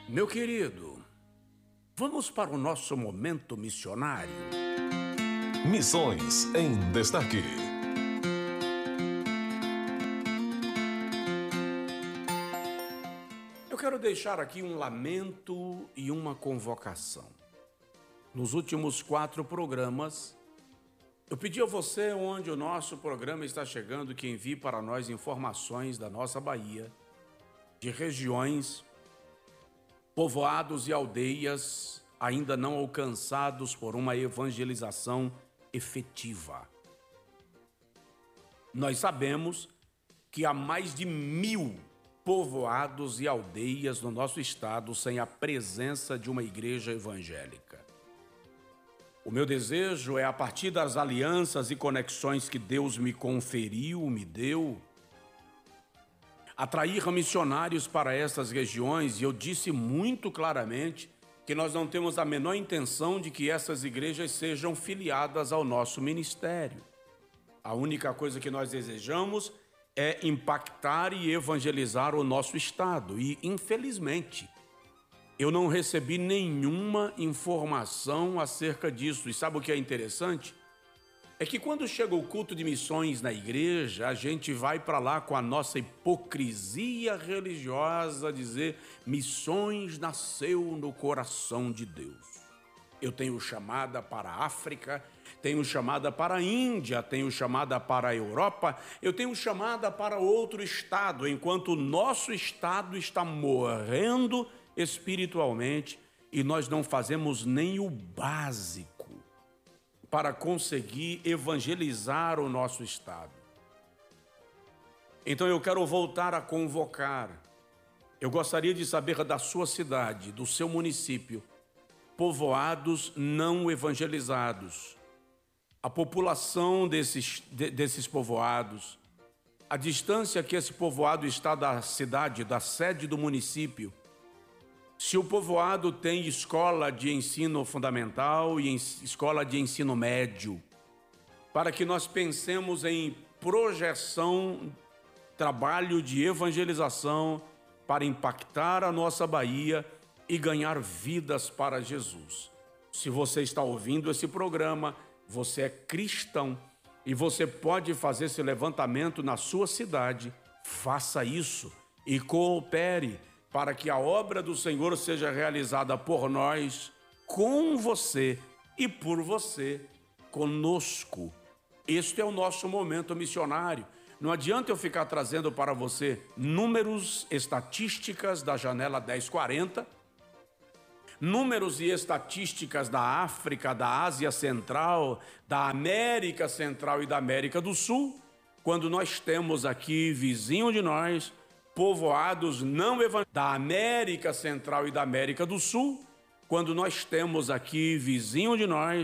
Meu querido, vamos para o nosso momento missionário. Missões em Destaque. Eu quero deixar aqui um lamento e uma convocação. Nos últimos 4 programas, eu pedi a você, onde o nosso programa está chegando, que envie para nós informações da nossa Bahia, de regiões, povoados e aldeias ainda não alcançados por uma evangelização efetiva. Nós sabemos que há mais de 1000 povoados e aldeias no nosso estado sem a presença de uma igreja evangélica. O meu desejo é, a partir das alianças e conexões que Deus me conferiu, me deu, atrair missionários para essas regiões, e eu disse muito claramente que nós não temos a menor intenção de que essas igrejas sejam filiadas ao nosso ministério. A única coisa que nós desejamos é impactar e evangelizar o nosso estado, e infelizmente eu não recebi nenhuma informação acerca disso. E sabe o que é interessante? É que quando chega o culto de missões na igreja, a gente vai para lá com a nossa hipocrisia religiosa, dizer: missões nasceu no coração de Deus. Eu tenho chamada para a África, tenho chamada para a Índia, tenho chamada para a Europa, eu tenho chamada para outro estado, enquanto o nosso estado está morrendo espiritualmente e nós não fazemos nem o básico para conseguir evangelizar o nosso estado. Então eu quero voltar a convocar. Eu gostaria de saber da sua cidade, do seu município, povoados não evangelizados, a população desses povoados, a distância que esse povoado está da cidade, da sede do município, se o povoado tem escola de ensino fundamental e escola de ensino médio, para que nós pensemos em projeção, trabalho de evangelização para impactar a nossa Bahia e ganhar vidas para Jesus. Se você está ouvindo esse programa, você é cristão e você pode fazer esse levantamento na sua cidade, faça isso e coopere para que a obra do Senhor seja realizada por nós, com você e por você, conosco. Este é o nosso momento missionário. Não adianta eu ficar trazendo para você números, estatísticas da Janela 1040, números e estatísticas da África, da Ásia Central, da América Central e da América do Sul, quando nós temos aqui, vizinho de nós, povoados não evangélicos da América Central e da América do Sul, quando nós temos aqui, vizinho de nós,